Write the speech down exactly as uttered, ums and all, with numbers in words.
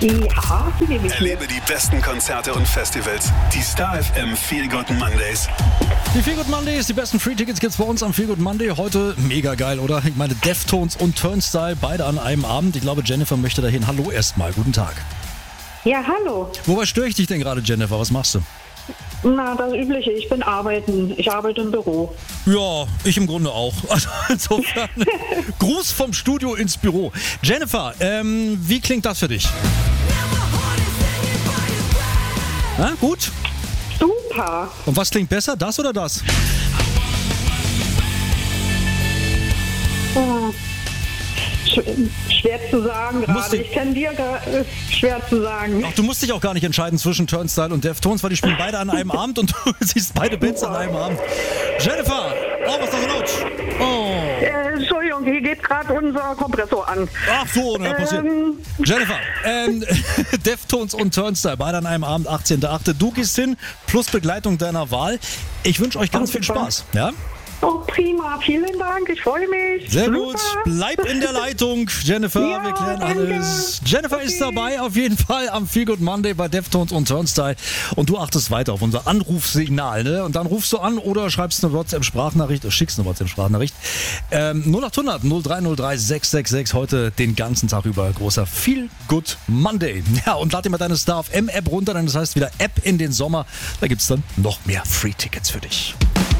Ja, die nehme ich mir. Erlebe die besten Konzerte und Festivals. Die Star F M Feel Good Mondays. Die Feel Good Mondays, die besten Free-Tickets gibt's bei uns am Feel Good Monday. Heute mega geil, oder? Ich meine, Deftones und Turnstile, beide an einem Abend. Ich glaube, Jennifer möchte dahin. Hallo erstmal, guten Tag. Ja, hallo. Wobei störe ich dich denn gerade, Jennifer? Was machst du? Na, das Übliche. Ich bin arbeiten. Ich arbeite im Büro. Ja, ich im Grunde auch. Also insofern, Gruß vom Studio ins Büro. Jennifer, ähm, wie klingt das für dich? Na, gut? Super. Und was klingt besser, das oder das? Hm. Sch- Schwer zu sagen Musst gerade. du- Ich tendiere äh, schwer zu sagen. Ach, du musst dich auch gar nicht entscheiden zwischen Turnstile und Deftones, weil die spielen beide an einem Abend und du siehst beide Bands an einem Abend. Jennifer, oh, was ist da so laut? Oh. Äh, Entschuldigung, hier geht gerade unser Kompressor an. Ach so, na, passiert. Ähm, Jennifer, ähm, Deftones und Turnstile, beide an einem Abend, achtzehnter achte Du gehst hin, plus Begleitung deiner Wahl. Ich wünsche euch ganz Oh, viel super. Spaß. Ja? Oh, prima. Vielen Dank. Ich freue mich. Sehr Super. gut. Bleib in der Leitung, Jennifer. Ja, wir klären danke. alles. Jennifer Okay. ist dabei auf jeden Fall am Feel Good Monday bei Deftones und Turnstile. Und du achtest weiter auf unser Anrufsignal. Ne? Und dann rufst du an oder schreibst eine WhatsApp-Sprachnachricht oder schickst eine WhatsApp-Sprachnachricht. Ähm, null acht hundert null drei null drei sechs sechs sechs. Heute den ganzen Tag über großer Feel Good Monday. Ja, und lad dir mal deine Star F M App runter. Denn das heißt wieder App in den Sommer. Da gibt's dann noch mehr Free-Tickets für dich.